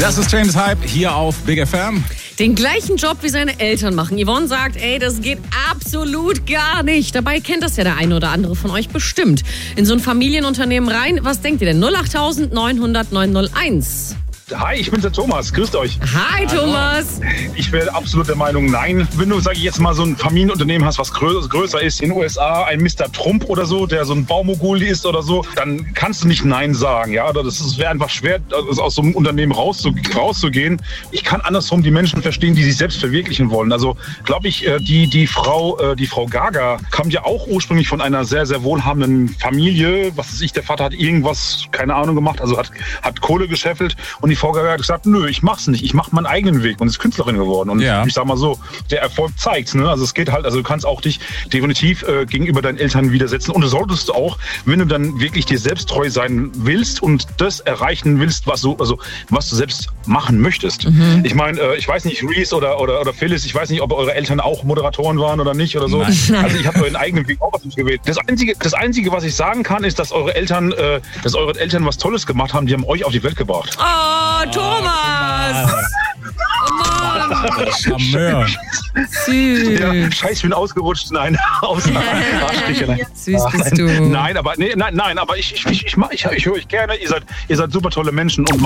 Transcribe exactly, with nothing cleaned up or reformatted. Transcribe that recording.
Das ist James Hype hier auf Big F M. Den gleichen Job wie seine Eltern machen. Yvonne sagt, ey, das geht absolut gar nicht. Dabei kennt das ja der eine oder andere von euch bestimmt. In so ein Familienunternehmen rein. Was denkt ihr denn? null acht neun hundert neun null eins. Hi, ich bin der Thomas. Grüßt euch. Hi, Thomas. Ich wäre absolut der Meinung, nein. Wenn du, sag ich jetzt mal, so ein Familienunternehmen hast, was grö- größer ist, in den U S A, ein Mister Trump oder so, der so ein Baumogul ist oder so, dann kannst du nicht Nein sagen. Ja, das wäre einfach schwer, aus so einem Unternehmen rauszu- rauszugehen. Ich kann andersrum die Menschen verstehen, die sich selbst verwirklichen wollen. Also, glaube ich, die, die Frau, die Frau Gaga kam ja auch ursprünglich von einer sehr, sehr wohlhabenden Familie. Was weiß ich, der Vater hat irgendwas, keine Ahnung, gemacht, also hat, hat Kohle gescheffelt und die Frau Gaga hat gesagt, nö, ich mach's nicht, ich mach meinen eigenen Weg und ist Künstlerin geworden. Und ja. ich sag mal so, der Erfolg zeigt, ne? Also es geht halt, also du kannst auch dich definitiv äh, gegenüber deinen Eltern widersetzen und du solltest auch, wenn du dann wirklich dir selbst treu sein willst und das erreichen willst, was du, also was du selbst machen möchtest. Mhm. Ich meine, äh, ich weiß nicht, Reese oder, oder, oder Phyllis, ich weiß nicht, ob eure Eltern auch Moderatoren waren oder nicht oder so. Nein. Also ich habe euren eigenen Weg auch was nicht gewählt. Das Einzige, das Einzige, was ich sagen kann, ist, dass eure Eltern, äh, dass eure Eltern was Tolles gemacht haben, die haben euch auf die Welt gebracht. Oh, Thomas! Oh Mann! Charmeur. Süß. Ja, scheiße, ich bin ausgerutscht. Nein, aus. Süß bist du. Nein, aber nee, nein, nein, aber ich, ich, ich, ich, ich, ich höre euch gerne. Ihr seid, ihr seid super tolle Menschen und